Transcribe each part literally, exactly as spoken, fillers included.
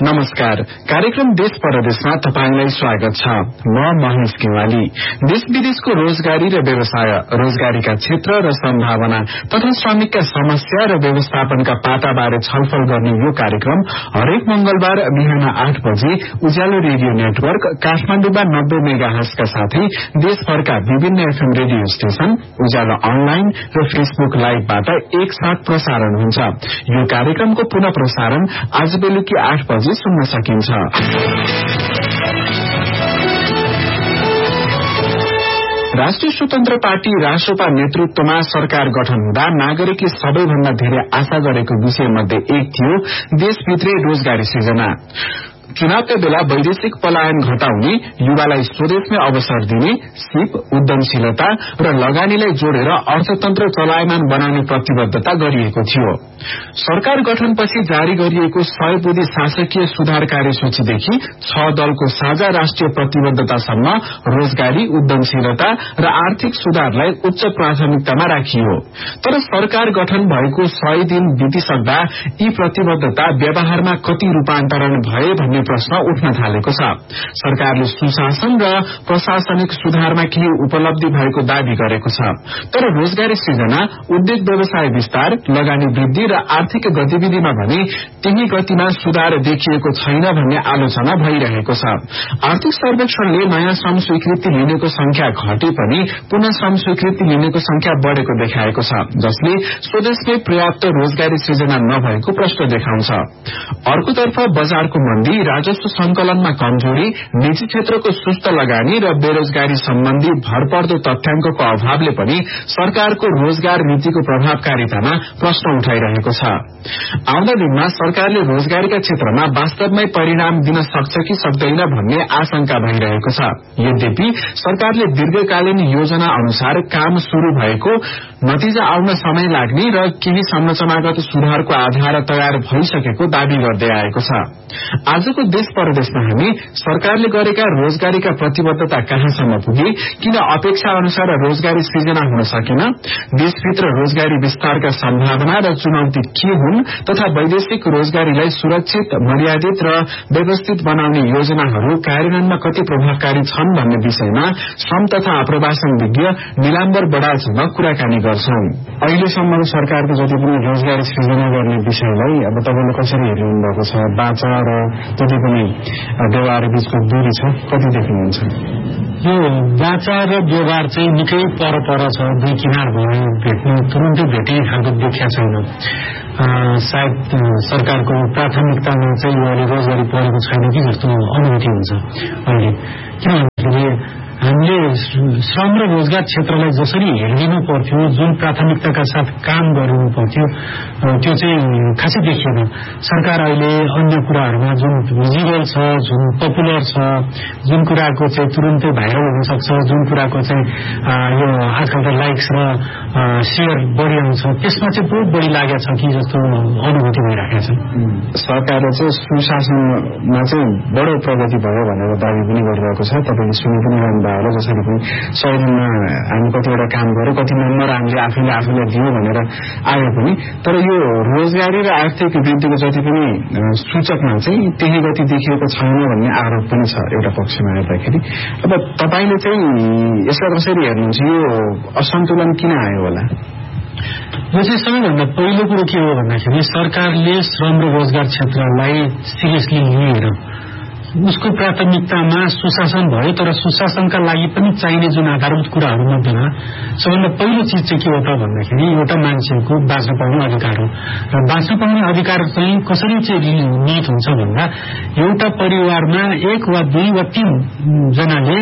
नमस्कार। कार्यक्रम देश परदेशमा तपाईंलाई स्वागत छ। म महेश किवाली। देश विदेशको रोजगारी र व्यवसाय, रोजगारीका क्षेत्र र सम्भावना तथा श्रमिकका समस्या र व्यवस्थापनका पाटाबारे छलफल गर्ने यो कार्यक्रम हरेक मंगलबार बिहान आठ बजे उज्यालो रेडियो नेटवर्क काठमाडौँमा नब्बे मेगाहर्जका साथै देशभरका विभिन्न एफएम रेडियो स्टेशन, उज्यालो अनलाइन र फेसबुक लाइभबाट एकसाथ प्रसारण हुन्छ। यो कार्यक्रमको पुनः प्रसारण आज बेलुकी आठ बजे सुन्न सकिन्छ। राष्ट्रिय स्वतन्त्र पार्टी रासोपा नेतृत्वमा सरकार गठन हुँदा नागरिकले सबैभन्दा धेरै आशा गरेको विषय मध्ये एक थियो देशभित्रै रोजगारी सृजना। चुनावका बेला वैदेशिक पलायन घटाउने, युवालाई स्वदेशमै अवसर दिने, सिप, उद्यमशीलता र लगानीलाई जोडेर अर्थतन्त्र चलायमान बनाउने प्रतिबद्धता गरिएको थियो। सरकार गठनपछि जारी गरिएको सय बुँदे शासकीय सुधार कार्यसूचीदेखि छ दलको साझा राष्ट्रिय प्रतिबद्धतासम्म रोजगारी, उद्यमशीलता र आर्थिक सुधारलाई उच्च प्राथमिकतामा राखियो। तर सरकार गठन भएको सय दिन बितिसक्दा यी प्रतिबद्धता व्यवहारमा कति रूपान्तरण भए भन्ने प्रश्न उठ्न थालेको छ। सरकारले सुशासन र प्रशासनिक सुधारमा केही उपलब्धि भएको दावी गरेको छ, तर रोजगारी सृजना, उद्योग व्यवसाय विस्तार, लगानी वृद्धि र आर्थिक गतिविधिमा भने त्यही गतिमा सुधार देखिएको छैन भन्ने आलोचना भइरहेको छ। आर्थिक सर्वेक्षणले नयाँ श्रम स्वीकृति लिनेको संख्या घटे पनि पुनः श्रम स्वीकृति लिनेको संख्या बढ़ेको देखाएको छ, जसले स्वदेशमै पर्याप्त रोजगारी सृजना नभएको प्रश्न देखाउँछ। अर्कोतर्फ बजारको मन्दी, राजस्व संकलनमा कमजोरी, निजी क्षेत्रको सुस्त लगानी र बेरोजगारी सम्बन्धी भरपर्दो तथ्याङ्कको अभावले पनि सरकारको रोजगार नीतिको प्रभावकारितामा प्रश्न उठाइरहेको छ। आउँदा दिनमा सरकारले रोजगारीका क्षेत्रमा वास्तवमै परिणाम दिन सक्छ कि सक्दैन भन्ने आशंका भइरहेको छ। यद्यपि सरकारले दीर्घकालीन योजना अनुसार काम शुरू भएको, नतिजा आउन समय लाग्ने र केही संरचनागत सुधारको आधार तयार भइसकेको दावी गर्दै आएको छ। आजको देश परदेशमा हामी सरकारले गरेका रोजगारीका प्रतिबद्धता कहाँसम्म पुगे, किन अपेक्षा अनुसार रोजगारी सृजना हुन सकेन, देशभित्र रोजगारी विस्तारका सम्भावना र चुनौती के हुन् तथा वैदेशिक रोजगारीलाई सुरक्षित, मर्यादित र व्यवस्थित बनाउने योजनाहरू कार्यान्वयनमा कति प्रभावकारी छन् भन्ने विषयमा श्रम तथा आप्रवासन विज्ञ निलाम्बर बडालसँग कुराकानी गर्छौं। अहिलेसम्म सरकारको जति पनि रोजगारी सृजना गर्ने विषयलाई अब तपाईले कसरी हेर्नु भएको छ? बाचा र जति पनि व्यवहार बीचको दूरी छ, कति देख्नुहुन्छ? यो बाचा र व्यवहार चाहिँ निकै पर पर छ, दुई किनार भयो, भेट्नु तुरुन्तै भेट्ने खालको देखिया छैन। सायद सरकारको प्राथमिकतामा चाहिँ यो अहिले रोजगारी परेको छैन कि जस्तो अनुभूति हुन्छ अहिले। किनभने हामीले श्रम र रोजगार क्षेत्रलाई जसरी हेरिदिनु पर्थ्यो, जुन प्राथमिकताका साथ काम गरिनु पर्थ्यो, त्यो चाहिँ खासै देखिएन। सरकार अहिले अन्य कुराहरूमा जुन भिजिबल छ, जुन पपुलर छ, जुन कुराको चाहिँ तुरुन्तै भाइरल हुन सक्छ, जुन कुराको चाहिँ यो आजकल त लाइक्स र शेयर बढी आउँछ, त्यसमा चाहिँ बहुत बढी लागेको छ कि जस्तो अनुभूति भइरहेको छ। सरकारले चाहिँ सुशासनमा चाहिँ बडो प्रगति भयो भनेर दावी पनि गरिरहेको छ। तपाईँले सुनि पनि रहनु भयो होला, जसरी पनि सय दिनमा हामी कतिवटा काम गर्यो, कति नम्बर हामीले आफैले आफूलाई दियो भनेर आयो पनि, तर यो रोजगारी र आर्थिक वृद्धिको जति पनि सूचकमा चाहिँ त्यही गति देखिएको छैन भन्ने आरोप पनि छ एउटा पक्षमा हेर्दाखेरि। अब तपाईले चाहिँ यसलाई कसरी हेर्नुहुन्छ? यो असन्तुलन किन आयो होला? यो चाहिँ सबैभन्दा पहिलो कुरो के हो भन्दाखेरि सरकारले श्रम र रोजगार क्षेत्रलाई सिरियसली लिएर उसको प्राथमिकतामा सुशासन भयो, तर सुशासनका लागि पनि चाहिने जुन आधारभूत कुराहरू मध्येमा सबैभन्दा पहिलो चिज चाहिँ के हो त भन्दाखेरि एउटा मान्छेको बाँच्न पाउने अधिकार हो। र बाँच्न पाउने अधिकार चाहिँ कसरी चाहिँ निहित हुन्छ भन्दा एउटा परिवारमा एक वा दुई वा तीन जनाले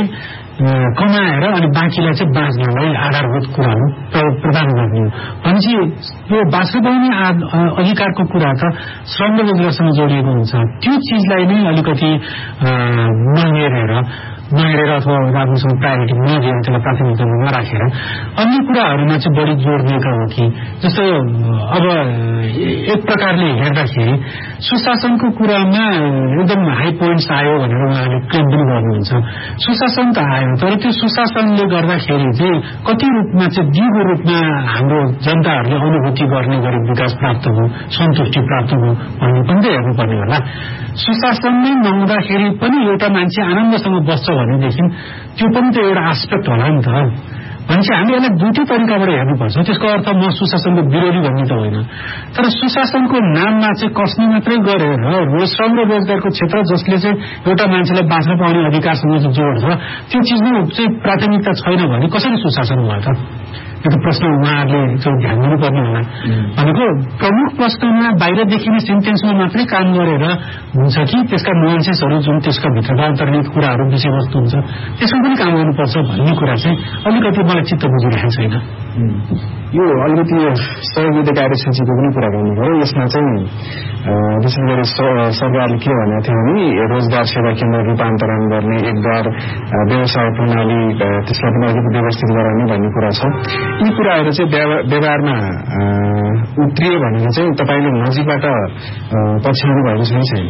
कमाएर अनि बाँकीलाई चाहिँ बाँच्नलाई आधारभूत कुराहरू प्रदान गर्ने हो भनेपछि यो बाँच्न पाउने अधिकारको कुरा त श्रम र रोजगारसँग जोडिएको हुन्छ। त्यो चिजलाई नै अलिकति नहेरेर नहेरेर अथवा राम्रोसँग प्रायोरिटी नदिएर त्यसलाई प्राथमिकतामा नराखेर अन्य कुराहरूमा चाहिँ बढी जोड दिएका हो कि जस्तो अब एक प्रकारले हेर्दाखेरि सुशासनको कुरामा एकदम हाई पोइन्ट्स आयो भनेर उहाँले क्लेम पनि गर्नुहुन्छ। सुशासन त आयो तर त्यो सुशासनले गर्दाखेरि चाहिँ कति रूपमा चाहिँ दिगो रूपमा हाम्रो जनताहरूले अनुभूति गर्ने गरी विकास प्राप्त भयो, सन्तुष्टि प्राप्त भयो भन्ने पनि त हेर्नुपर्ने होला। सुशासन नै नहुँदाखेरि पनि एउटा मान्छे आनन्दसँग बस्छ भनेदेखि त्यो पनि त एउटा एस्पेक्ट होला नि त। भनेपछि हामी यसलाई दुईटै तरिकाबाट हेर्नुपर्छ। त्यसको अर्थ म सुशासनको विरोधी भन्ने त होइन, तर सुशासनको नाममा चाहिँ कस्ने मात्रै गरेर श्रम र रोजगारको क्षेत्र जसले चाहिँ एउटा मान्छेलाई बाँच्न पाउने अधिकारसँग जोड्छ त्यो चिजमा चाहिँ प्राथमिकता छैन भने कसरी सुशासन भयो त? यो त प्रश्न उहाँहरूले चाहिँ ध्यान दिनुपर्ने होला। भनेको प्रमुख प्रश्नमा बाहिर देखिने सेन्टेन्समा मात्रै काम गरेर हुन्छ कि त्यसका नुआन्सेसहरू जुन त्यसका भित्रका अन्तर्निहित कुराहरू विषयवस्तु हुन्छ त्यसमा पनि काम गर्नुपर्छ भन्ने कुरा चाहिँ अलिकति मलाई चित्त बुझिरहेको छैन। यो अलिकति सहयोगी कार्यसूचीको पनि कुरा गर्नुभयो। यसमा चाहिँ विशेष गरी सरकारले के भनेको थियो भने रोजगार सेवा केन्द्र रूपान्तरण गर्ने, एकद्वार व्यवसाय प्रणाली त्यसलाई पनि अलिकति व्यवस्थित गराउने भन्ने कुरा छ। यी कुराहरू चाहिँ व्यवहारमा उत्रियो भनेर चाहिँ तपाईँले नजिकबाट पछ्याउनु भएको छ कि छैन?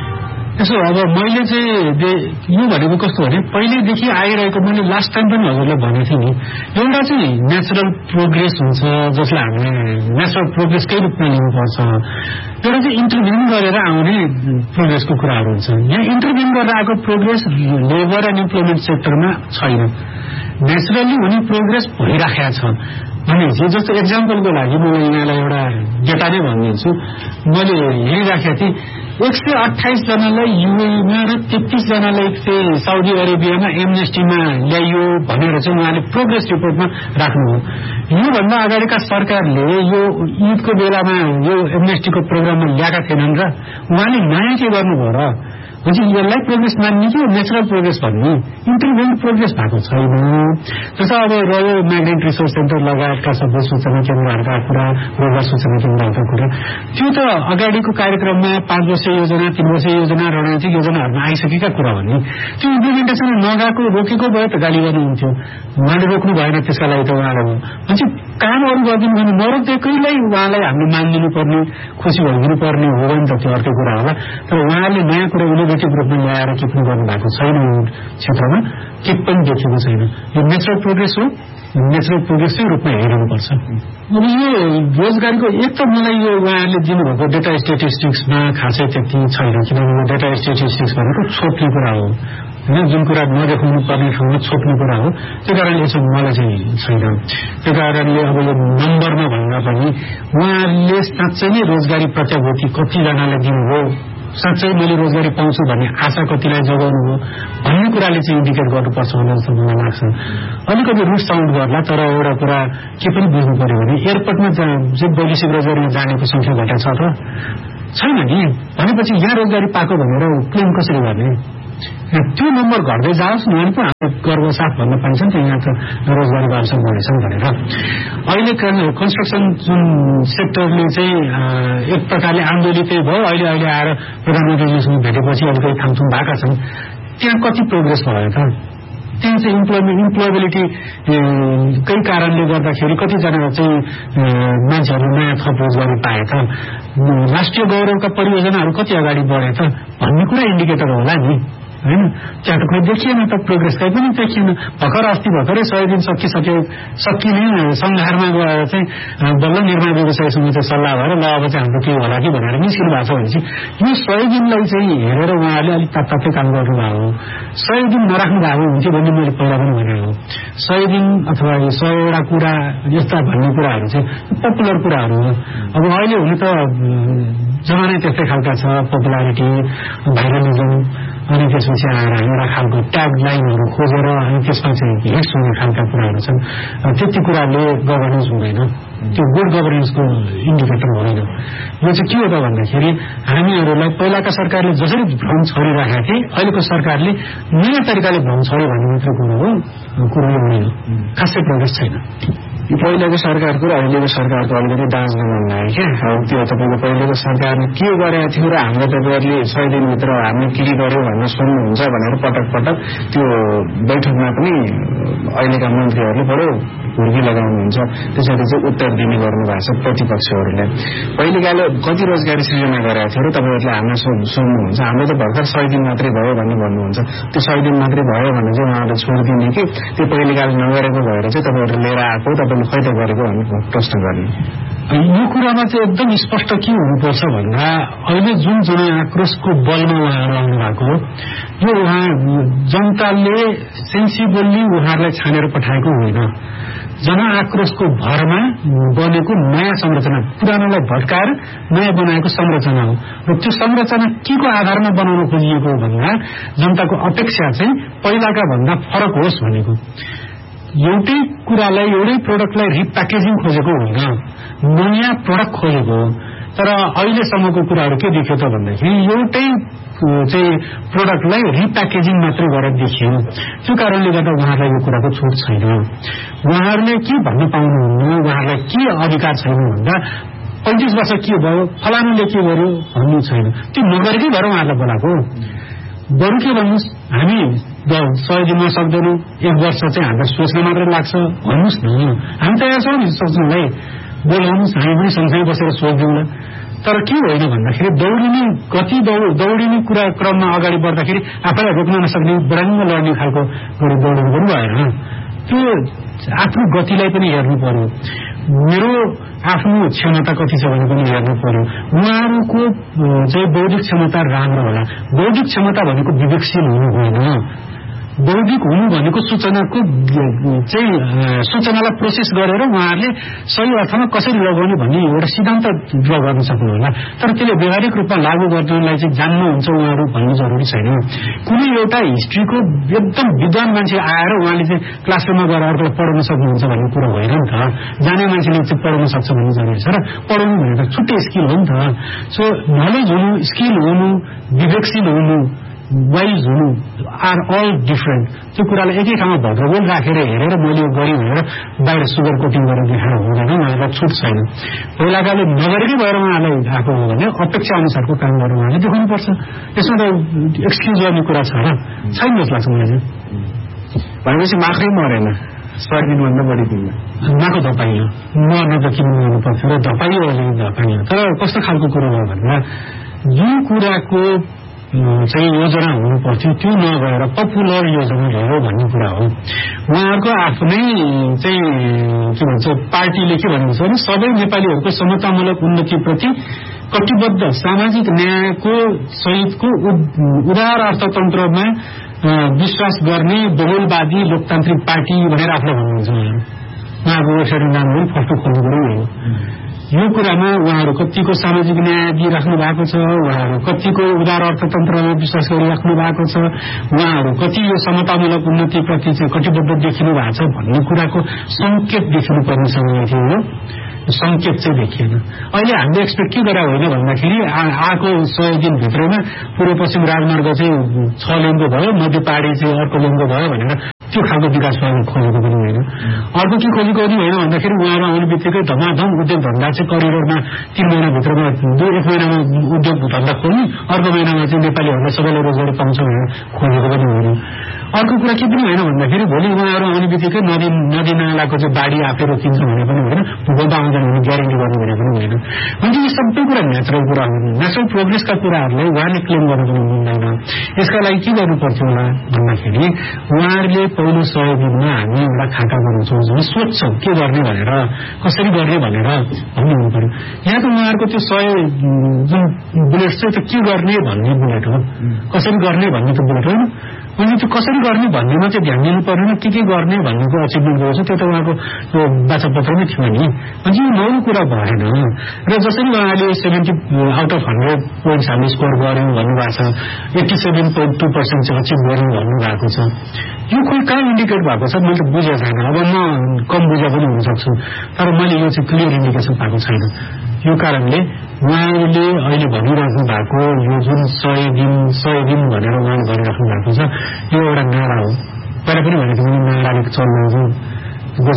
यसो अब मैले चाहिँ यो भनेको कस्तो भने पहिलेदेखि आइरहेको मैले लास्ट टाइम पनि हजुरलाई भनेको थिएँ नि, एउटा चाहिँ नेचुरल प्रोग्रेस हुन्छ जसलाई हामीले नेचुरल प्रोग्रेसकै रूपमा लिनुपर्छ, एउटा चाहिँ इन्टरभ्युन गरेर आउने प्रोग्रेसको कुराहरू हुन्छ। यहाँ इन्टरभ्युन गरेर आएको प्रोग्रेस लेबर एन्ड इम्प्लोइमेन्ट सेक्टरमा छैन, नेचुरली हुने प्रोग्रेस भइराखेको छ भनेपछि जस्तो एक्जाम्पलको लागि म यहाँलाई एउटा डेटा नै भनिदिन्छु। मैले हेरिराखेको थिएँ एक सय अठाइस जनालाई युएईमा र तेत्तीस जनालाई चाहिँ साउदी अरेबियामा एमनेस्टीमा ल्याइयो भनेर चाहिँ उहाँले प्रोग्रेस रिपोर्टमा राख्नुभयो। योभन्दा अगाडिका सरकारले यो ईदको बेलामा यो एमनेस्टीको प्रोग्राममा ल्याएका थिएनन् र उहाँले नयाँ के गर्नुभयो र हुन्छ यसलाई प्रोग्रेस मान्ने कि नेचुरल प्रोग्रेस भन्ने इन्टरभेन्ट प्रोग्रेस भएको छैन। जस्तो अब रह्यो माइग्रेन्ट रिसोर्स सेन्टर लगायतका सबै सूचना केन्द्रहरूका कुरा, रोजगार सूचना केन्द्रहरूका कुरा, त्यो त अगाडिको कार्यक्रममा पाँच वर्ष योजना, तीन वर्ष योजना, रणनीतिक योजनाहरूमा आइसकेका कुरा भने त्यो इम्प्लिमेन्टेसन नगएको रोकेको भए त गाली गर्नुहुन्थ्यो। उहाँले रोक्नु भएन, त्यसका लागि त उहाँले भयो भने काम अरू गरिदिनु भने नरोक्दैकैलाई उहाँलाई हामीले मानिदिनु पर्ने, खुसी भइदिनु पर्ने हो भने त त्यो अर्कै कुरा होला। तर उहाँले नयाँ कुरा इनोभेटिभ रूपमा ल्याएर के पनि गर्नु भएको छैन, यो क्षेत्रमा के पनि देखेको छैन। यो नेचुरल प्रोग्रेस हो, नेचुरल प्रोग्रेसकै रूपमा हेर्नुपर्छ। अब यो रोजगारीको एक त मलाई यो उहाँहरूले दिनुभएको डेटा स्टेटिस्टिक्समा खासै त्यति छैन, किनभने डेटा स्टेटिस्टिक्स भनेको छोप्ने कुरा हो होइन, जुन कुरा नदेखाउनु पर्ने ठाउँमा छोप्ने कुरा हो। त्यो कारणले यसो मलाई चाहिँ छैन। त्यो कारणले अब यो नम्बरमा भन्दा पनि उहाँहरूले साँच्चै नै रोजगारी प्रत्याभूति कतिजनालाई दिनुभयो, साँच्चै मैले रोजगारी पाउँछु भन्ने आशा कतिलाई जगाउनु हो भन्ने कुराले चाहिँ इन्डिकेट गर्नुपर्छ भन्ने जस्तो मलाई लाग्छ। अलिकति रुट साउन्ड गर्ला, तर एउटा कुरा के पनि बुझ्नु पर्यो भने एयरपोर्टमा चाहिँ वैदेशिक रोजगारीमा जानेको संख्या घटेको छ त छैन नि, भनेपछि यहाँ रोजगारी पाएको भनेर क्लेम कसरी गर्ने? त्यो नम्बर घट्दै जाओस् न भने पो हाम्रो गर्व साथ भन्न पाइन्छ नि त यहाँ त रोजगारीको अवसर बढेछन् भनेर। अहिले कन्स्ट्रक्सन जुन सेक्टरले चाहिँ एक प्रकारले आन्दोलितै भयो, अहिले अहिले आएर प्रधानमन्त्रीजीसँग भेटेपछि अलिकति थामथुम भएका छन्, त्यहाँ कति प्रोग्रेस भयो त? त्यहाँ चाहिँ इम्प्लोइमेन्ट इम्प्लोएबिलिटी कै कारणले गर्दाखेरि कतिजना चाहिँ मान्छेहरू नयाँ थप रोजगारी पाए त? राष्ट्रिय गौरवका परियोजनाहरू कति अगाडि बढे त भन्ने कुरा इन्डिकेटर होला नि होइन। त्यहाँ त खोइ देखिएन त, प्रोग्रेस कहीँ पनि देखिएन। भर्खर अस्ति भर्खरै सय दिन सकिसक्यो, सकिने संहारमा गएर चाहिँ बल्ल निर्माण व्यवसायसँग चाहिँ सल्लाह भएर ल अब चाहिँ हाम्रो के होला कि भनेर निस्किनु भएको छ भनेपछि यो सय दिनलाई चाहिँ हेरेर उहाँहरूले अलिक तात्तातै काम गर्नुभएको हो। सय दिन नराख्नु भएको हुन्थ्यो भन्ने मैले पहिला पनि भनेको हो। सय दिन अथवा यो सयवटा कुरा यस्ता भन्ने कुराहरू चाहिँ पपुलर कुराहरू हो। अब अहिले हुनु त जमानै त्यस्तै खालका छ, पपुलारिटी, भाइरलिजम, अनि त्यसपछि आएर एउटा खालको ट्याग लाइनहरू खोजेर अनि त्यसमा चाहिँ हिट्स हुने खालका कुराहरू छन्। त्यति कुराले गभर्नेन्स हुँदैन, त्यो गुड गभर्नेन्सको इन्डिकेटर हुँदैन। यो चाहिँ के हो त भन्दाखेरि हामीहरूलाई पहिलाका सरकारले जसरी भ्रम छरिराखेका थिए अहिलेको सरकारले नयाँ तरिकाले भ्रम छर्यो भन्ने मात्र कुरो हो, कुरो होइन, खासै प्रोग्रेस छैन। पहिलेको सरकारको र अहिलेको सरकारको अलिकति दाँच गर्न लाग्यो क्या। त्यो तपाईँको पहिलेको सरकारले के गरेको थियो र हाम्रो तपाईँहरूले सय दिनभित्र हामी के गर्यो भनेर सुन्नुहुन्छ भनेर पटक पटक त्यो बैठकमा पनि अहिलेका मन्त्रीहरूले बडो हुर्की लगाउनुहुन्छ। त्यसरी चाहिँ उत्तर दिने गर्नु भएको छ प्रतिपक्षहरूले। पहिलेकाले कति रोजगारी सृजना गरेको थियो र तपाईँहरूले हामीलाई सोध्नुहुन्छ। हाम्रो त भर्खर सय दिन मात्रै भयो भन्ने भन्नुहुन्छ। त्यो सय दिन मात्रै भयो भने चाहिँ उहाँहरूले छोडिदिने कि त्यो पहिलेकाले नगरेको भएर चाहिँ तपाईँहरूले लिएर आएको तपाईँले खै त गरेको भन्ने प्रश्न गर्ने। यो कुरामा चाहिँ एकदम स्पष्ट के हुनुपर्छ भन्दा अहिले जुन जनआक्रोशको बलमा उहाँहरू आउनु भएको यो उहाँ जनताले सेन्सिबली उहाँहरूलाई छानेर पठाएको होइन। जनआक्रोशको भरमा बनेको नयाँ संरचना, पुरानोलाई भट्काएर नयाँ बनाएको संरचना हो र त्यो संरचना के को आधारमा बनाउन खोजिएको भन्दा जनताको अपेक्षा चाहिँ पहिलाका भन्दा फरक होस् भनेको। एउटै कुरालाई एउटै प्रोडक्टलाई रिप्याकेजिङ खोजेको होइन, नयाँ प्रोडक्ट खोजेको हो। तर अहिलेसम्मको कुराहरू के देखियो त भन्दाखेरि एउटै चाहिँ प्रोडक्टलाई रिप्याकेजिङ मात्रै गरेर देखियो। त्यो कारणले गर्दा उहाँहरूलाई यो कुराको छुट छैन। उहाँहरूले के भन्न पाउनुहुन्न, उहाँहरूलाई के अधिकार छैन भन्दा पैंतिस वर्ष के भयो फलानुले के गर्यो भन्नु छैन। त्यो नगरेकै भएर उहाँहरूलाई बोलाएको। बरु के भन्नुहोस्, हामी सय दिनमा सक्दैनौँ, एक वर्ष चाहिँ हामीलाई सोच्न मात्रै लाग्छ भन्नुहोस् न। हामी तयार छौँ नि सोच्नलाई, बोलाउनुहोस्, हामी पनि सँगसँगै बसेर सोच्दैनौँ। तर के होइन भन्दाखेरि दौडिने गति दौडिने कुरा क्रममा अगाडि बढ्दाखेरि आफैलाई रोक्न नसक्ने बढाङ्ग लड्ने खालको गरी दौडिनु पनि भएन। त्यो आफ्नो गतिलाई पनि हेर्नु पर्यो, मेरो आफ्नो क्षमता कति छ भने पनि हेर्नु पर्यो। उहाँहरूको चाहिँ बौद्धिक क्षमता राम्रो होला। बौद्धिक क्षमता भनेको विवेकशील हुनु होइन। बौद्धिक हुनु भनेको सूचनाको चाहिँ सूचनालाई प्रोसेस गरेर उहाँहरूले सही अर्थमा कसरी लगाउने भन्ने एउटा सिद्धान्त ड्र गर्न सक्नु होला। तर त्यसले व्यावहारिक रूपमा लागू गर्नलाई चाहिँ जान्नुहुन्छ उहाँहरू भन्ने जरुरी छैन। कुनै एउटा हिस्ट्रीको एकदम विद्वान मान्छे आएर उहाँले चाहिँ क्लासरुममा गएर अर्कोलाई पढाउन सक्नुहुन्छ भन्ने कुरो होइन नि त। जाने मान्छेले चाहिँ पढाउन सक्छ भन्ने जरुरी छ र पढाउनु भनेको छुट्टै स्किल हो नि त। सो नलेज हुनु, स्किल हुनु, विवेकशील हुनु, वाइज हुनु आर अल डिफरेन्ट। त्यो कुरालाई एकै ठाउँमा भद्रगोल राखेर हेरेर मैले यो गरेँ भनेर बाहिर सुगर कोटिङ गरेर देखाएर हुँदैन। उहाँहरूलाई छुट छैन। पहिलाकाले नगरेकै भएर उहाँलाई आएको हो भने अपेक्षा अनुसारको काम गरेर उहाँले देखाउनुपर्छ। यसमा त एक्सक्युज गर्ने कुरा छ र छैन जस्तो लाग्छ मलाई चाहिँ। भनेपछि मात्रै मरेन, सय दिनभन्दा बढी दिनमा उहाँको धपाइयो, मर्न त किन मर्नु पर्थ्यो र धपाइयो अलिकति धपाइयो। तर कस्तो खालको कुरो हो भन्दा जुन कुराको चाहिँ योजना हुनु पर्थ्यो त्यो नभएर पपुलर योजना भयो भन्ने कुरा हो। उहाँहरूको आफ्नै चाहिँ के भन्छ पार्टीले के भन्नुहुन्छ भने सबै नेपालीहरूको समतामूलक उन्नतिप्रति कटिबद्ध सामाजिक न्यायको सहितको उदार अर्थतन्त्रमा विश्वास गर्ने बहुलवादी लोकतान्त्रिक पार्टी भनेर आफूलाई भन्नुहुन्छ। उहाँको वेबसाइटको नाम पनि फर्स्ट खोल्नु पर्यो। यो कुरामा उहाँहरू कतिको सामाजिक न्याय दिइराख्नु भएको छ, उहाँहरू कतिको उदार अर्थतन्त्रमा विश्वास गरिराख्नु भएको छ, उहाँहरू कति यो समतामूलक उन्नतिप्रति चाहिँ कटिबद्ध देखिनु भएको छ भन्ने कुराको संकेत देखिनु पर्ने समय थियो। संकेत चाहिँ देखिएन। अहिले हामीले एक्सपेक्ट के गरे होइन भन्दाखेरि आएको सय दिनभित्रैमा पूर्व पश्चिम राजमार्ग चाहिँ छ लेनको भयो, मध्य पहाडी चाहिँ अर्को लेनको भयो भनेर त्यो खालको विकास खोजेको पनि होइन। अर्को के खोजेको पनि होइन भन्दाखेरि उहाँहरू आउने बित्तिकै धमाधम उद्योग धन्दा चाहिँ करिडोरमा तीन महिनाभित्रमा दुई एक महिनामा उद्योग धन्दा खोल्ने, अर्को महिनामा चाहिँ नेपालीहरूलाई सबैलाई रोजगारी पाउँछ भनेर खोजेको पनि होइन। अर्को कुरा के पनि होइन भन्दाखेरि भोलि उहाँहरू आउने बित्तिकै नदी नदी नालाको चाहिँ बाढी आफै रोकिन्छ भने पनि होइन, भूकम्प आउँदैन भने ग्यारेन्टी गर्नु भने पनि होइन। भने यो सबै कुरा नेचुरल कुरा हो। नेचुरल प्रोग्रेसका कुराहरूलाई उहाँले क्लेम गर्नु पनि मिल्दैन। यसका लागि के गर्नु पर्थ्यो होला भन्दाखेरि उहाँहरूले पहिलो सय दिनमा हामी एउटा खाका बनाउँछौँ, हामी सोध्छौँ के गर्ने भनेर, कसरी गर्ने भनेर भन्ने हुनु पर्यो। यहाँ त उहाँहरूको त्यो सय जुन बुलेट छ त्यो के गर्ने भन्ने बुलेट हो, कसरी गर्ने भन्ने त बुलेट होइन। अनि त्यो कसरी गर्ने भन्नेमा चाहिँ ध्यान दिनु पर्दैन, के के गर्ने भन्नेको अचिभमेन्ट गर्छ त्यो त उहाँको त्यो वाचापत्रमै थियो नि। अनि यो नौ कुरा भएन। र जसरी उहाँले seventy out of hundred points हामीले स्कोर गऱ्यौँ भन्नुभएको छ, eighty seven point two percent चाहिँ अचिभ गऱ्यौँ भन्नुभएको छ। यो खोइ कहाँ इन्डिकेट भएको छ मैले त बुझेको छैन। अब म कम बुझे पनि हुनसक्छु, तर मैले यो चाहिँ क्लियर इन्डिकेसन पाएको छैन। यो कारणले उहाँहरूले अहिले भनिराख्नु भएको यो जुन सय दिन सय दिन भनेर उहाँले भनिराख्नु भएको छ यो एउटा नारा हो। पहिला पनि भनेको नाराले चल्नु जसरी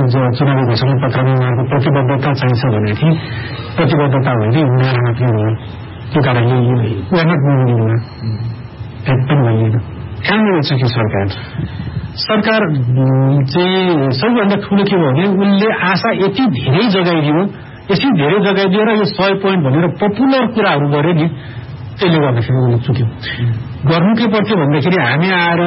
चुनावी घोषणा पत्रमा उहाँको प्रतिबद्धता चाहिन्छ भनेको थिए, प्रतिबद्धता होइन उनीहरू मात्रै हो। त्यो कारणले उहाँनट मिल्दैन पनि भइएन। कहाँ मिल्छ कि सरकार सरकार चाहिँ सबैभन्दा ठुलो के भयो भने उनले आशा यति धेरै जगाइदियो, यति धेरै जगाइदियो र यो सय पोइन्ट भनेर पपुलर कुराहरू गर्यो नि, त्यसले गर्दाखेरि उसले चुक्यो। गर्नु के पर्थ्यो भन्दाखेरि हामी आएर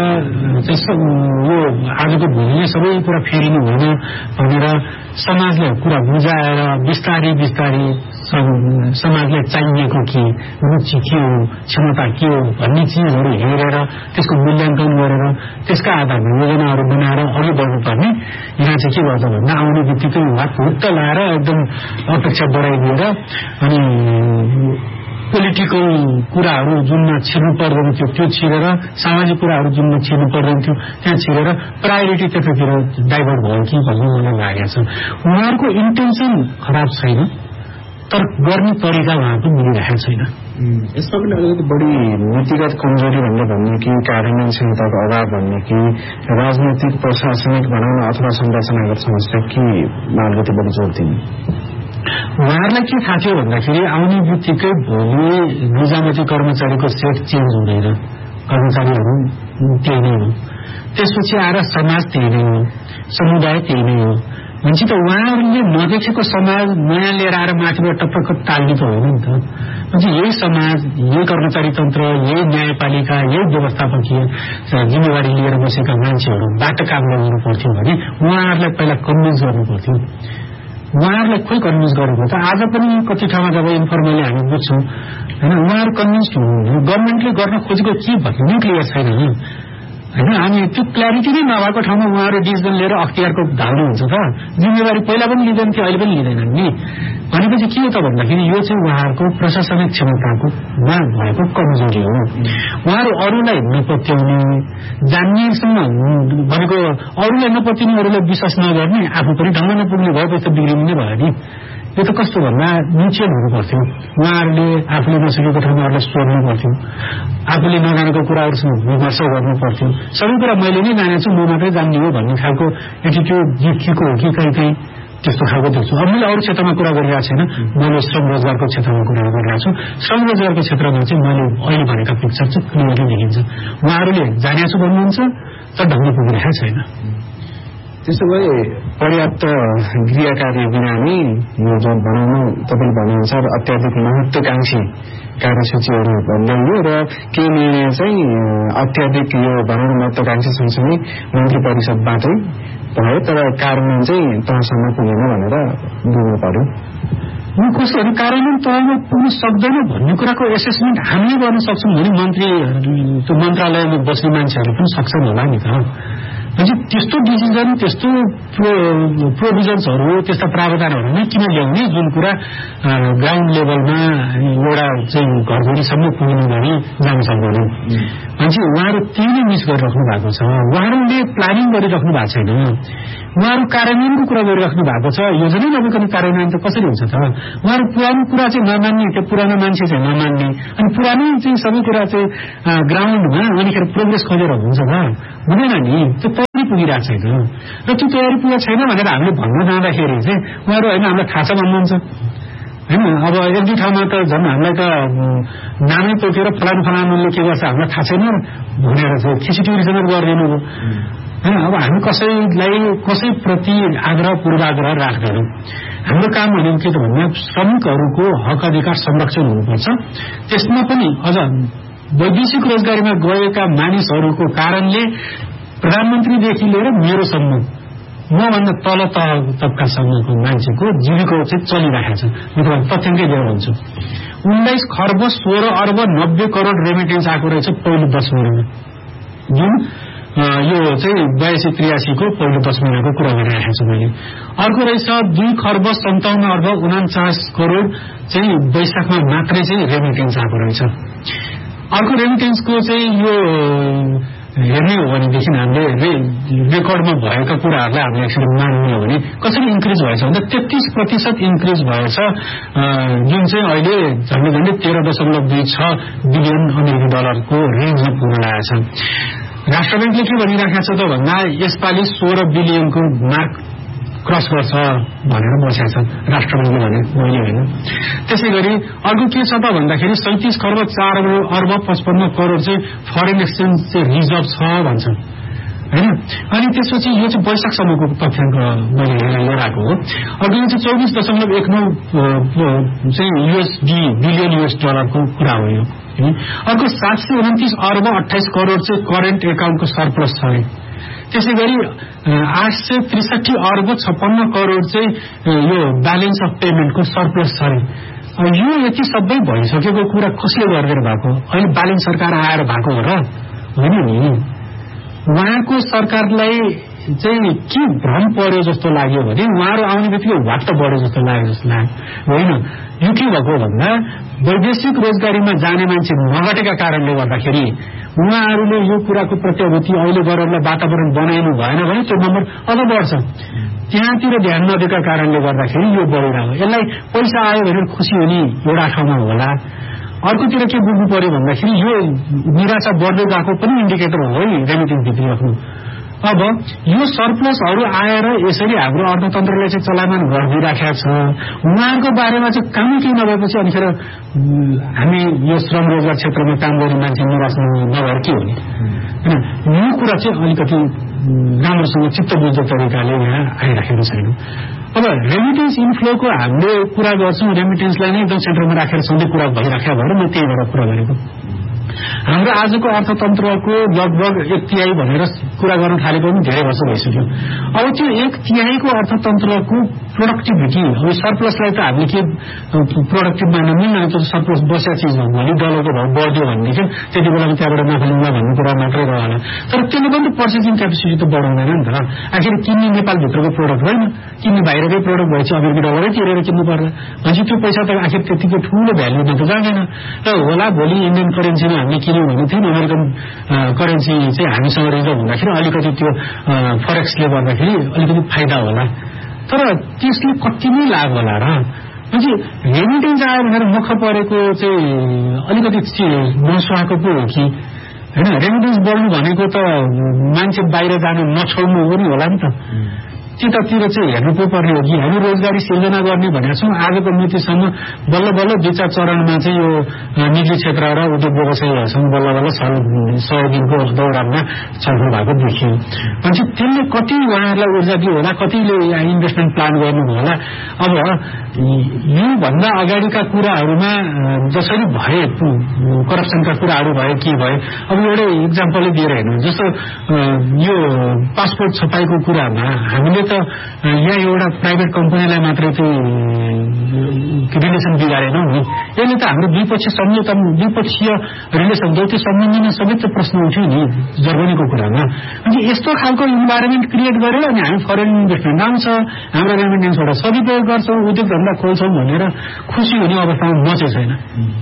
यो आजको भोलिले सबै कुरा फेरिनु होइन भनेर समाजलाई कुरा बुझाएर बिस्तारै बिस्तारै समाजलाई चाहिएको के, रुचि के हो, क्षमता के हो भन्ने चिजहरू हेरेर त्यसको मूल्याङ्कन गरेर त्यसका आधारमा योजनाहरू बनाएर अघि बढ्नुपर्ने। यहाँ चाहिँ के गर्छ भन्दा आउने बित्तिकै हुट्ट लाएर एकदम अपेक्षा बढाइदिएर अनि पोलिटिकल कुराहरू जुनमा छिर्नु पर्दैन थियो त्यो छिरेर, सामाजिक कुराहरू जुनमा छिर्नु पर्दैन थियो त्यहाँ छिरेर प्रायोरिटी त्यतातिर डाइभर्ट भयो कि भन्ने मलाई लागेको छ। उहाँहरूको इन्टेन्सन खराब छैन, तर गर्ने तरिका उहाँको मिलिरहेको छैन। यसमा पनि अलिकति बढी नीतिगत कमजोरी भनेर भन्ने कि कार्यान्वयन क्षमताको अभाव भन्ने कि राजनैतिक प्रशासनिक भनौँ अथवा संरचनागत समस्या के अलिकति बढी जोड दिने? उहाँहरूलाई के थाहा थियो भन्दाखेरि आउने बित्तिकै भोलि निजामती कर्मचारीको सेट चेन्ज हुँदैन, कर्मचारीहरू त्यही नै हो, त्यसपछि आएर समाज त्यही नै हो, समुदाय त्यही नै हो भनेपछि त उहाँहरूले नदेखेको समाज नयाँ लिएर आएर माथिबाट टपक्क टाल्ने त होइन नि त। भनेपछि यही समाज, यही कर्मचारी तन्त्र, यही न्यायपालिका, यही व्यवस्थापकीय जिम्मेवारी लिएर बसेका मान्छेहरूबाट काम गर्नु पर्थ्यो भने उहाँहरूलाई पहिला कन्भिन्स गर्नु पर्थ्यो। उहाँहरूलाई खोइ कन्भिन्स गरेको त आज पनि कति ठाउँमा जब इन्फर्मली हामी बुझ्छौँ होइन, उहाँहरू कन्भिन्स हुनुहुन्थ्यो। गभर्मेन्टले गर्न खोजेको के भन्ने क्लियर छैन होइन, हामी त्यो क्ल्यारिटी नै नभएको ठाउँमा उहाँहरू डिसिजन लिएर अख्तियारको ढाल्नुहुन्छ त। जिम्मेवारी पहिला पनि लिँदैन थियो, अहिले पनि लिँदैनन् नि। भनेपछि के हो त भन्दाखेरि यो चाहिँ उहाँहरूको प्रशासनिक क्षमताको भएको कमजोरी हो। उहाँहरू अरूलाई नपत्याउने, जान्नेसँग भनेको अरूलाई नपत्याउने, अरूलाई विश्वास नगर्ने, आफू पनि ढङ्ग नपुग्ने भएपछि त बिग्रिनु नै भयो नि। यो त कस्तो भन्दा म्युचुअल हुनु पर्थ्यो। उहाँहरूले आफूले नसकेको ठाउँमा अरूलाई सोध्नु पर्थ्यो, आफूले नजानेको कुराहरूसँग विमर्श गर्नु पर्थ्यो। सबै कुरा मैले नै जानेछु, म मात्रै जान्ने हो भन्ने खालको एटिट्युड देखिएको हो कि कहीँ कहीँ त्यस्तो खालको देख्छु। अब मैले अरू क्षेत्रमा कुरा गरिरहेको छैन, मैले श्रम रोजगारको क्षेत्रमा कुरा गरिरहेको छु। श्रम रोजगारको क्षेत्रमा चाहिँ मैले अहिले भनेका पिक्चर चाहिँ क्लियरली देखिन्छ। उहाँहरूले जानेको छु भन्नुहुन्छ तर ढङ्ग पुगिरहेको छैन। त्यसो भए पर्याप्त गृह कार्य बिना नै यो जुन भनौँ तपाईँले भनेअनुसार अत्याधिक महत्वाकांक्षी कार्यसूचीहरू ल्याइयो र केही निर्णय चाहिँ अत्याधिक यो भनौँ महत्वाकांक्षी सँगसँगै मन्त्री परिषदबाटै भयो, तर कार्यान्वयन चाहिँ तहसम्म पुगेन भनेर बुझ्नु पर्यो। कसैहरू कार्यान्वयन तहमा पुग्न सक्दैन भन्ने कुराको एसेसमेन्ट हामीले गर्न सक्छौँ भने मन्त्री त्यो मन्त्रालयमा बस्ने मान्छेहरूले पनि सक्छन् होला नि त। भनेपछि त्यस्तो डिसिजन, त्यस्तो प्रोभिजन्सहरू, त्यस्ता प्रावधानहरू नै किन ल्याउने जुन कुरा ग्राउन्ड लेभलमा एउटा चाहिँ घरघरीसम्म पुग्नु भने जान सक्दैन। भनेपछि उहाँहरू त्यही नै मिस गरिराख्नु भएको छ। उहाँहरूले प्लानिङ गरिराख्नु भएको छैन, उहाँहरू कार्यान्वयनको कुरा गरिराख्नु भएको छ। योजनै नभइकन कार्यान्वयन त कसरी हुन्छ त? उहाँहरू पुरानो कुरा चाहिँ नमान्ने, त्यो पुरानो मान्छे चाहिँ नमान्ने, अनि पुरानै चाहिँ सबै कुरा चाहिँ ग्राउन्डमा अनिखेर प्रोग्रेस खोजेर हुन्छ त? हुँदैन नि, त्यो तयारी पुगिरहेको छैन। र त्यो तयारी पुगेको छैन भनेर हामीले भन्न जाँदाखेरि चाहिँ उहाँहरू होइन हामीलाई थाहा छ भन्नुहुन्छ होइन। अब एक दुई ठाउँमा त झन् हामीलाई त नामै तोकेर फलानु फलानुले के गर्छ हामीलाई थाहा छैन भनेर चाहिँ खिचिटिउरीसँग गरिदिनु हो होइन। अब हामी कसैलाई कसैप्रति आग्रह पूर्वाग्रह राख्दैनौँ। हाम्रो काम भनेको के त भन्दा श्रमिकहरूको हक अधिकार संरक्षण हुनुपर्छ। त्यसमा पनि अझ वैदेशिक रोजगारीमा गएका मानिसहरूको कारणले प्रधानमन्त्रीदेखि लिएर मेरोसम्म मभन्दा तल तह तबकासम्मको मान्छेको जीविका चाहिँ चलिरहेको छ। म तपाईँलाई तथ्याङ्कै दिएर भन्छु, उन्नाइस खर्ब सोह्र अर्ब नब्बे करोड रेमिटेन्स आएको रहेछ पहिलो दस महिनामा, जुन यो चाहिँ बयासी त्रियासीको पहिलो दस महिनाको कुरा गरिरहेको छु मैले। अर्को रहेछ दुई खर्ब सन्ताउन्न अर्ब उनाचास करोड चाहिँ वैशाखमा मात्रै चाहिँ रेमिटेन्स आएको रहेछ। अर्को रेमिटेन्सको चाहिँ यो हेर्ने हो भनेदेखि हामीले रेकर्डमा भएका कुराहरूलाई हामीले यसरी मान्ने हो भने कसरी इन्क्रिज भएछ भन्दा तेत्तीस प्रतिशत इन्क्रिज भएछ, जुन चाहिँ अहिले झन्डै झन्डै तेह्र दशमलव दुई छ बिलियन अमेरिकी डलरको रेन्जमा पुग्न लागेको छ। राष्ट्र ब्याङ्कले के भनिराखेको छ त भन्दा यसपालि सोह्र बिलियनको मार्क क्रस गर्छ भनेर बसेका छन् राष्ट्रपतिले भने, मैले होइन। त्यसै गरी अर्को के छ त भन्दाखेरि सैतिस खर्ब चार अर्ब पचपन्न करोड चाहिँ फरेन एक्सचेन्ज चाहिँ रिजर्भ छ भन्छन् होइन। अनि त्यसपछि यो चाहिँ वैशाखसम्मको तथ्याङ्क मैले लिएर आएको हो। अघि चाहिँ चौबिस दशमलव एक नौ चाहिँ युएसडी बिलियन युएस डलरको कुरा हो यो। अर्को सात सय उन्तिस अर्ब अठाइस करोड चाहिँ करेन्ट एकाउन्टको सरप्लस छ। त्यसै गरी आठ सय त्रिसठी अर्ब छप्पन्न करोड चाहिँ यो ब्यालेन्स अफ पेमेन्टको सरप्लस छ। यो यति सबै भइसकेको कुरा कसले गरेर भएको? अहिले बालिङ सरकार आएर भएको हो र होइन नि। उहाँको सरकारलाई चाहिँ के भ्रम पर्यो जस्तो लाग्यो भने उहाँहरू आउने बित्तिकै वाट बढ्यो जस्तो लाग्यो जस्तो लाग्यो होइन। यो के भएको भन्दा वैदेशिक रोजगारीमा जाने मान्छे नघटेका कारणले गर्दाखेरि उहाँहरूले यो कुराको प्रत्याभूति अहिले गरेर वातावरण बनाइनु भएन भने त्यो नम्बर अझ बढ्छ। त्यहाँतिर ध्यान नदिएका कारणले गर्दाखेरि यो बढिरहेको। यसलाई पैसा आयो भने खुसी हुने एउटा ठाउँमा होला, अर्कोतिर के बुझ्नु पर्यो भन्दाखेरि यो निराशा बढ्दै गएको पनि इन्डिकेटर हो है रेमिटेन्स भित्रिराख्नु। अब यो सरप्लसहरू आएर यसरी हाम्रो अर्थतन्त्रलाई चाहिँ चलायमान गरिदिइराखेका छ। उहाँहरूको बारेमा चाहिँ कामै केही नभएपछि अनिखेर हामी यो श्रम रोजगार क्षेत्रमा काम गर्ने मान्छे निराश नभएर के हुने होइन। यो कुरा चाहिँ अलिकति राम्रोसँग चित्त बुझ्दो तरिकाले यहाँ आइराखेको छैन। अब रेमिटेन्स इन्फ्लोको हामीले कुरा गर्छौँ, रेमिटेन्सलाई नै एकदम सेन्टरमा राखेर सधैँ कुरा भइराखेको भएर म त्यही भएर कुरा गरेको। हाम्रो आजको अर्थतन्त्रको लगभग एक तिहाई भनेर कुरा गर्न थालेको पनि धेरै वर्ष भइसक्यो। अब त्यो एक तिहाईको अर्थतन्त्रको प्रोडक्टिभिटी, अब सरप्लसलाई त हामीले के प्रोडक्टिभ मान्न मिल्दैन, त्यो सरप्लस बसेका चिज हो भने डलरको भाव बढ्यो भनेदेखि त्यति बेला त्यहाँबाट नफालिँदा भन्ने कुरा मात्रै रहला। तर त्यसले पनि पर्चेसिङ क्यापेसिटी त बढाउँदैन नि त। आखिर किन्ने नेपालभित्रको प्रोडक्ट होइन, किन्ने बाहिरकै प्रोडक्ट भएपछि अमेरिकी डलरै तिरेर किन्नु पर्ला भनेपछि त्यो पैसा त आखिर त्यतिको ठुलो भ्याल्युमा त जाँदैन। र होला भोलि इन्डियन करेन्सीमा हामीले किन्यौँ भने थियो अमेरिकन करेन्सी चाहिँ हामीसँग रिजर्भ हुँदाखेरि अलिकति त्यो फरेक्सले गर्दाखेरि अलिकति फाइदा होला। तर त्यसले कति नै लाभ होला र म्हणजे रेमिटेन्स आयो भनेर मुख परेको चाहिँ अलिकति नसुहाएको पो हो कि होइन। रेमिटेन्स बढ्नु भनेको त मान्छे बाहिर जानु नछोड्नु हो नि होला नि त। त्यतातिर चाहिँ हेर्नु पो पर्ने हो कि हामी रोजगारी सिर्जना गर्ने भनेका छौँ। आजको मितिसम्म बल्ल बल्ल दुई चार चरणमा चाहिँ यो निजी क्षेत्र र उद्योग व्यवसायीहरूसँग बल्ल बल्ल सय दिनको दौरानमा छलफल भएको देखियो। भनेपछि त्यसले कति उहाँहरूलाई ऊर्जा दियो होला, कतिले इन्भेस्टमेन्ट प्लान गर्नु होला। अब योभन्दा अगाडिका कुराहरूमा जसरी भए करप्सनका कुराहरू भए के भए, अब एउटै इक्जाम्पलै दिएर हेर्नु। जस्तो यो पासपोर्ट छपाईको कुरामा हामीले त यहाँ एउटा प्राइभेट कम्पनीलाई मात्रै चाहिँ रिलेसन बिगारेनौँ नि, यसले त हाम्रो द्विपक्षीय संयन्त्र द्विपक्षीय रिलेसन त्यो सम्बन्धमा सबै त प्रश्न उठ्यो नि जर्मनीको कुरामा। अनि यस्तो खालको इन्भाइरोमेन्ट क्रिएट गरेर अनि हामी फरेन इन्भेस्टमेन्ट आउँछ, हाम्रो रेमिटेन्सबाट सदुपयोग गर्छौँ, उद्योग धन्दा खोल्छौँ भनेर खुसी हुने अवस्थामा म चाहिँ छैन।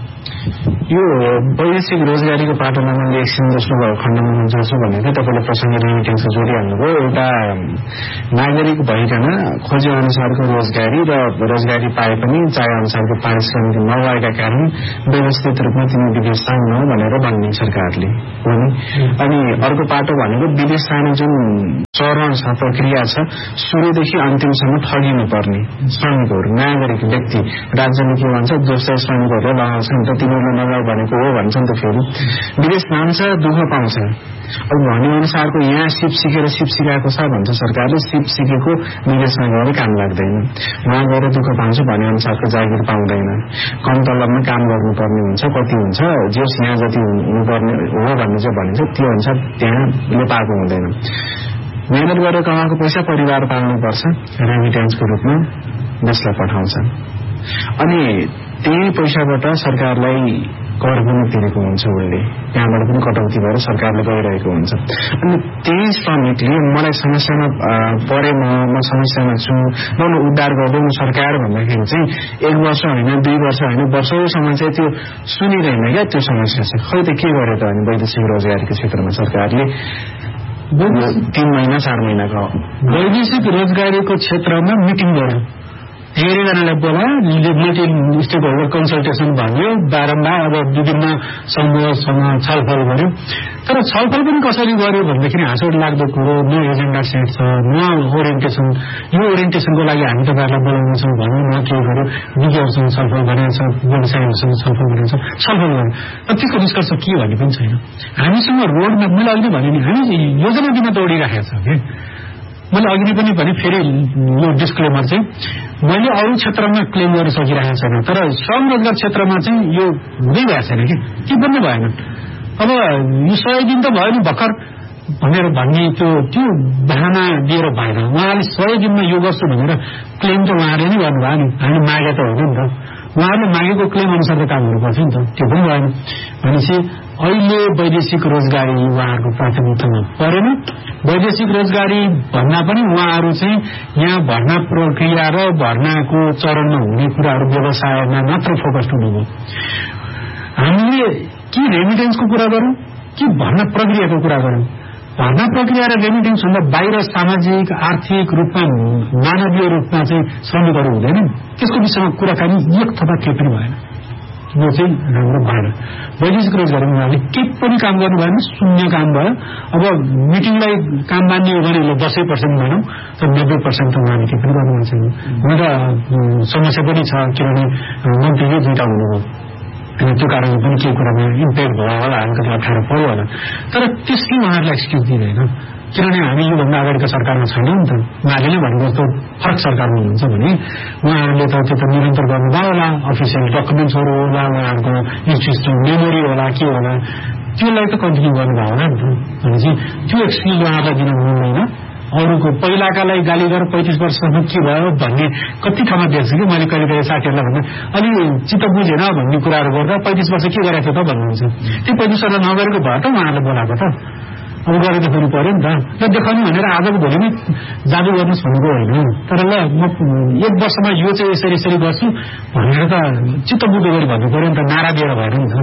यो वैदेशिक रोजगारीको पाटोमा मैले एकछिन जस्तो भयो खण्डमा म जान्छु भनेको तपाईँले प्रसङ्ग रेमिटेन्सको जोडिहाल्नुभयो। एउटा नागरिक भइकन खोजे अनुसारको रोजगारी र रोजगारी पाए पनि चाहे अनुसारको पारिश्रमिक नभएका कारण व्यवस्थित रूपमा तिनी विदेश जानु भनेर भन्ने सरकारले हो नि। अनि अर्को पाटो भनेको विदेश जाने जुन चरण छ, प्रक्रिया छ, सुरुदेखि अन्तिमसम्म ठगिनु पर्ने श्रमिकहरू, नागरिक व्यक्ति। राज्यले के भन्छ, दोस्रो श्रमिकहरूले लगाउँछन् त तिनीहरूले नगाउ भनेको हो भन्छन् त। फेरि विदेश जान्छ, दुःख पाउँछ। अब भने अनुसारको यहाँ सिप सिकेर सिप सिकाएको छ भन्छ सरकारले, सिप सिकेको विदेशमा गएर काम लाग्दैन, उहाँ गएर दुःख पाउँछ भने अनुसारको जागिर पाउँदैन, कम तलबमा काम गर्नुपर्ने हुन्छ। कति हुन्छ जेस यहाँ जति हुनुपर्ने हो भन्ने चाहिँ भनिन्छ, त्यो अनुसार त्यहाँले पाएको हुँदैन। मेहनत गरेर कमाएको पैसा परिवार पाल्नुपर्छ, रेमिटेन्सको रूपमा देशलाई पठाउँछ। अनि त्यही पैसाबाट सरकारलाई कर पनि तिरेको हुन्छ, उसले त्यहाँबाट पनि कटौती भएर सरकारले गइरहेको हुन्छ। अनि त्यही श्रमिकले मलाई समस्यामा परे, म म समस्यामा छु, म उद्धार गर्दै म सरकार भन्दाखेरि चाहिँ एक वर्ष होइन, दुई वर्ष होइन, वर्षौँसम्म चाहिँ त्यो सुनिरहेन क्या त्यो समस्या छ। खै त के गर्यो त अनि वैदेशिक रोजगारीको क्षेत्रमा सरकारले तीन महिना चार महिनाको वैदेशिक रोजगारीको क्षेत्रमा मिटिङ गर्यो। धेरैजनालाई बोलायो, मल्टी स्टेक होल्डर कन्सल्टेसन भन्यो, बारम्बार अब विभिन्न समूहसँग छलफल गर्यो। तर छलफल पनि कसरी गर्यो भन्दाखेरि हाँसोट लाग्दो कुरो, न एजेन्डा सेट छ, न ओरिएन्टेसन। यो ओरिएन्टेसनको लागि हामी तपाईँहरूलाई बोलाउनेछौँ भन्यो, न के गर्यो, विज्ञहरूसँग छलफल गरेको छ, व्यवसायहरूसँग छलफल गरेको छ, छलफल गर्यो। तर त्यसको निष्कर्ष के भन्ने पनि छैन। हामीसँग रोडम्याप, मैले अघि भने नि हामी योजना दिन दौडिराखेको छ कि मैले अघि नै पनि भने, फेरि यो डिस्क्लेमर चाहिँ मैले अरू क्षेत्रमा क्लेम गर्न सकिरहेको छैन, तर श्रम रोजगार क्षेत्रमा चाहिँ यो हुँदै गएको छैन कि के पनि भएन। अब यो सय दिन त भयो नि भर्खर भनेर भन्ने त्यो त्यो बहाना दिएर भएन। उहाँले सय दिनमा यो गर्छु भनेर क्लेम त उहाँले नै गर्नुभयो नि, हामीले मागे त होइन नि त। उहाँहरूले मागेको क्लेम अनुसार त काम हुनुपर्छ नि त, त्यो पनि भएन। भनेपछि अहिले वैदेशिक रोजगारी उहाँहरूको प्राथमिकतामा परेन। वैदेशिक रोजगारी भन्दा पनि उहाँहरू चाहिँ यहाँ भर्ना प्रक्रिया र भर्नाको चरणमा हुने कुराहरू व्यवसायमा मात्र फोकस हुनुभयो। हामीले के रेमिटेन्सको कुरा गरौँ कि भर्ना प्रक्रियाको कुरा गरौँ? भर्ना प्रक्रिया र रेमिटेन्स भन्दा बाहिर सामाजिक आर्थिक रूपमा मानवीय रूपमा चाहिँ श्रमिकहरू हुँदैनन्, त्यसको विषयमा कुराकानी एक थपा केही पनि भएन। यो चाहिँ राम्रो भएन। वैदेशिक रोजगारीमा उहाँले केही पनि काम गर्नु भएन, शून्य काम भयो। अब मिटिङलाई काम मान्ने हो भने दसै पर्सेन्ट भनौँ, तर नब्बे पर्सेन्ट त उहाँले केही पनि गर्नु भएको छैन। एउटा समस्या पनि छ, किनभने मन्त्रीले दुईटा हुनुभयो, अनि त्यो कारणले पनि केही कुरामा इम्प्याक्ट भयो होला, अलिकति अप्ठ्यारो पर्यो होला। तर त्यसले उहाँहरूलाई एक्सक्युज दिँदैन, किनभने हामी योभन्दा अगाडिको सरकारमा छैनौँ नि त। उहाँले नै भनेको जस्तो फरक सरकारमा हुनुहुन्छ भने उहाँहरूले त त्यो त निरन्तर गर्नुभयो होला, अफिसियल डकुमेन्ट्सहरू होला, उहाँहरूको इन्स्टिट्युसनल मेमोरी होला, के होला, त्यसलाई त कन्टिन्यू गर्नुभयो होला नि त। भनेपछि त्यो एक्सक्युज उहाँलाई दिन मिल्दैन। अरूको पहिलाकालाई गाली गरेर पैँतिस वर्षसम्म के भयो भन्ने कति ठाउँमा देख्छु कि मैले कहिले कहिले साथीहरूलाई भन्दा अलि चित्त बुझेन भन्ने कुराहरू गर्दा पैँतिस वर्ष के गरेको थियो त भन्नुहुन्छ। त्यो पैँतिस वर्ष नगरेको भयो त उहाँहरूले बोलाएको त, अब गरेर देखाउनु पर्यो नि त। र देखाउनु भनेर आजको भोलि नै जादु गर्नुहोस् भनेको होइन, तर ल म एक वर्षमा यो चाहिँ यसरी यसरी गर्छु भनेर त चित्त बुझ्दो गरी भन्नु पर्यो नि त, नारा दिएर भएन नि त।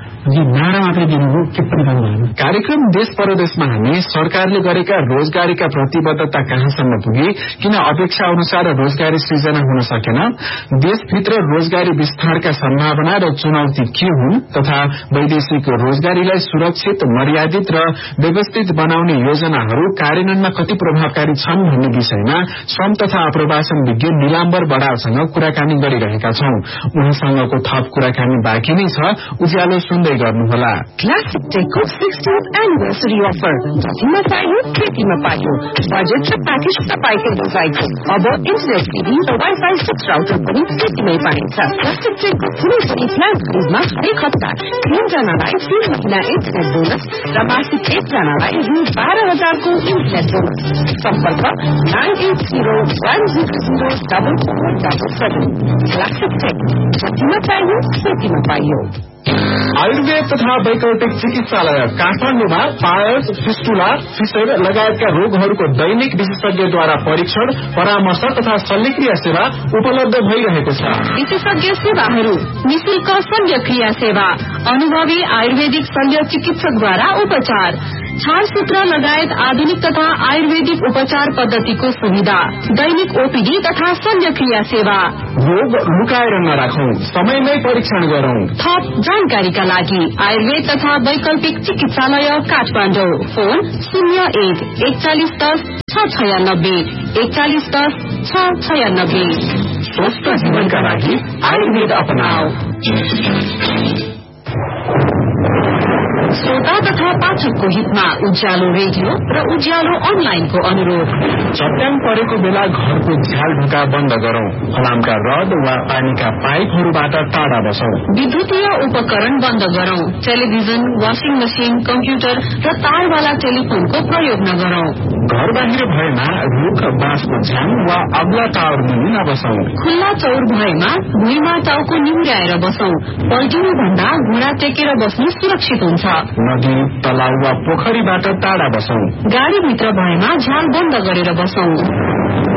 नारा मात्रै दिनुभयो, के पनि काम भएन। कार्यक्रम देश परदेशमा हामी सरकारले गरेका रोजगारीका प्रतिबद्धता कहाँसम्म पुगे, किन अपेक्षा अनुसार रोजगारी सृजना हुन सकेन, देशभित्र रोजगारी विस्तारका सम्भावना र चुनौती के हुन्, तथा वैदेशिक रोजगारीलाई सुरक्षित, मर्यादित र व्यवस्थित बनाउने योजनाहरू कार्यान्वयनमा कति प्रभावकारी छन् भन्ने विषयमा श्रम तथा आप्रवासन विज्ञ निलाम्बर बडालसँग कुराकानी गरिरहेका छौं। उहाँसँगको थप कुराकानी बाँकी नै छ, उज्यालो सुन्दै गर्नुहोला। क्लासिक टेकको सिक्सटीथ एनिभर्सरी अफर जतिमा पाइयो त्यतिमा पाइयो। बजेट र प्याकेज तपाईँकै डिजाइनको। अब इन्टरनेट टिभी र वाइफाई सिक्स राउटर पनि त्यतिमै पाइन्छ। क्लासिक टेकको कुनै पनि प्लान खरिदमा हरेक हप्ता तीनजनालाई तीन महिना इन्टरनेट बोनस र मासिक एकजनालाई रु बाह्र हजारको इन्टरनेट बोनस। सम्पर्क nine at zero one zero zero double four double seven. Classic take जतिमा पाइयो त्यतिमा पाइयो। आयुर्वेद तथा वैकल्पिक चिकित्सालय काठमाडौँमा पायल्स, फिस्टुला, फिसर लगायतका रोगहरूको दैनिक विशेषज्ञद्वारा परीक्षण, परामर्श तथा शल्यक्रिया सेवा उपलब्ध भइरहेको छ। विशेषज्ञ सेवाहरू, निशुल्क शल्यक्रिया सेवा, अनुभवी आयुर्वेदिक शल्य चिकित्सकद्वारा उपचार, छालसूत्र लगायत आधुनिक तथा आयुर्वेदिक उपचार पद्धतिको सुविधा, दैनिक ओपीडी तथा शल्यक्रिया सेवा। रोग लुकाएर नराखौं, समयमै परीक्षण गरौं। थप जानकारीका लागि आयुर्वेद तथा वैकल्पिक चिकित्सालय काठमाडौँ। फोन शून्य एक एकचालिस दस छ छयानब्बे एकचालिस दस छ छयानब्बे। स्वस्थ जीवनका लागि आयुर्वेद अपनाऊ। श्रोता तथा पाठकको हितमा उज्यालो रेडियो र उज्यालो अनलाइनको अनुरोध। चट्याङ परेको बेला घरको झ्याल ढोका बन्द गरौं, फलामका रड वा पानीका पाइपहरूबाट टाढा बसौं। विद्युतीय उपकरण बन्द गरौं, टेलिभिजन, वाशिङ मशिन, कम्प्युटर र तारवाला टेलिफोनको प्रयोग नगरौं। घर बाहिर भएमा रुख, बाँसको झ्याङ वा अग्ला टावर मुनि नबसौं। खुल्ला चौर भएमा भुइँमा टाउको निम्र्याएर बसौं। पल्टिनु भन्दा घुँडा टेकेर बस्नु सुरक्षित हुन्छ। नदी, तलाउ वा पोखरीबाट टाढा बसौं। गाडीभित्र भएमा झ्याल बन्द गरेर बसौं।